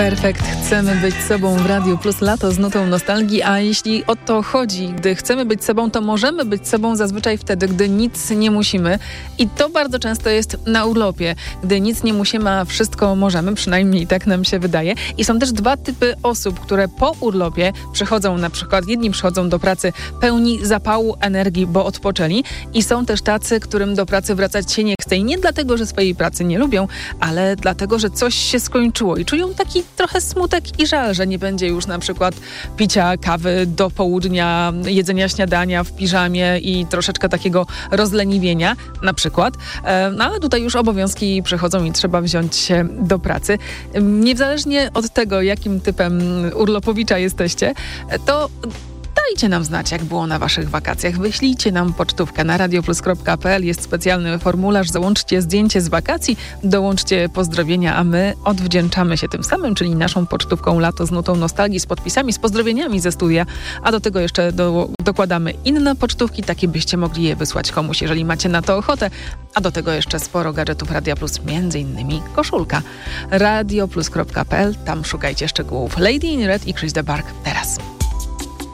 Perfekt. Chcemy być sobą w Radiu Plus Lato z nutą nostalgii, a jeśli o to chodzi, gdy chcemy być sobą, to możemy być sobą zazwyczaj wtedy, gdy nic nie musimy. I to bardzo często jest na urlopie. Gdy nic nie musimy, a wszystko możemy, przynajmniej tak nam się wydaje. I są też dwa typy osób, które po urlopie przychodzą, na przykład jedni przychodzą do pracy pełni zapału, energii, bo odpoczęli, i są też tacy, którym do pracy wracać się nie chce. I nie dlatego, że swojej pracy nie lubią, ale dlatego, że coś się skończyło i czują taki trochę smutek i żal, że nie będzie już na przykład picia kawy do południa, jedzenia śniadania w piżamie i troszeczkę takiego rozleniwienia na przykład. No ale tutaj już obowiązki przychodzą i trzeba wziąć się do pracy. Niezależnie od tego, jakim typem urlopowicza jesteście, to dajcie nam znać, jak było na waszych wakacjach. Wyślijcie nam pocztówkę na radioplus.pl. Jest specjalny formularz. Załączcie zdjęcie z wakacji, dołączcie pozdrowienia, a my odwdzięczamy się tym samym, czyli naszą pocztówką Lato z nutą nostalgii, z podpisami, z pozdrowieniami ze studia. A do tego jeszcze dokładamy inne pocztówki, takie byście mogli je wysłać komuś, jeżeli macie na to ochotę. A do tego jeszcze sporo gadżetów Radia Plus, między innymi koszulka. radioplus.pl. Tam szukajcie szczegółów. Lady in Red i Chris de Burgh teraz.